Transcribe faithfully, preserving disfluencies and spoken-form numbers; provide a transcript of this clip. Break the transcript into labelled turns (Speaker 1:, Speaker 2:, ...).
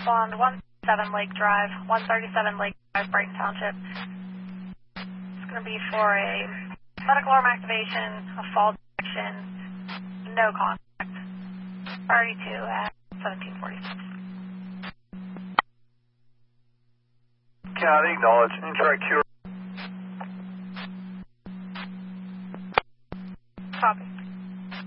Speaker 1: respond one thirty-seven Lake Drive, one thirty-seven Lake Drive, Brighton Township. It's going to be for a medical arm activation, a fall detection, no contact. Priority two at seventeen forty-six.
Speaker 2: County, acknowledge. Intract Q